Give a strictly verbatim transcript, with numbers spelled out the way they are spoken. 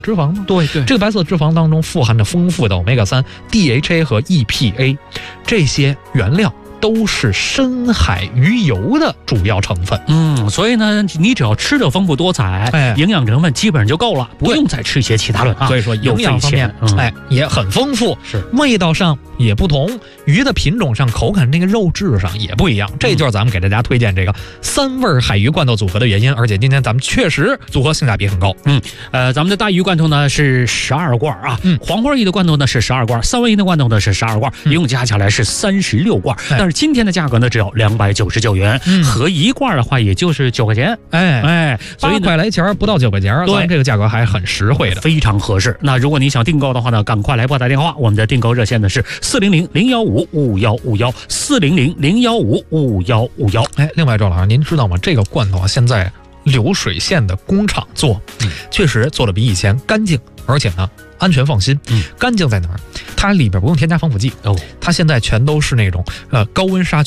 脂肪吗？ 对对， 这个白色脂肪当中富含着丰富的 欧米伽三、D H A 和 E P A 这些原料。都是深海鱼油的主要成分， 嗯，所以呢，你只要吃的丰富多彩，哎，营养成分基本上就够了，不用再吃一些其他的啊。 所以说营养方面，嗯、哎，也很丰富， 是味道上也不同，鱼的品种上、口感那个肉质上也不一样。这就是咱们给大家推荐这个三味海鱼罐头组合的原因。而且今天咱们确实组合性价比很高。 嗯，呃，咱们的大鱼罐头呢是十二罐啊， 嗯， 黄花鱼的罐头呢是十二罐，三文鱼的罐头呢是十二罐，一共加起来是三十六罐。 哎、 但是今天的价格呢只有两百九十九元， 嗯， 合一罐的话也就是九块钱。 哎哎， 八块来钱不到九块钱， 对， 这个价格还很实惠的， 非常合适。那如果你想订购的话呢，赶快来拨打电话，我们的订购热线呢是四零零零幺五五幺五幺四零零零幺五五幺五幺。 哎，另外周老师，您知道吗？这个罐头啊，现在流水线的工厂做，嗯，确实做的比以前干净，而且呢安全放心。 嗯， 干净在哪儿？它里边不用添加防腐剂哦，它现在全都是那种呃高温杀菌。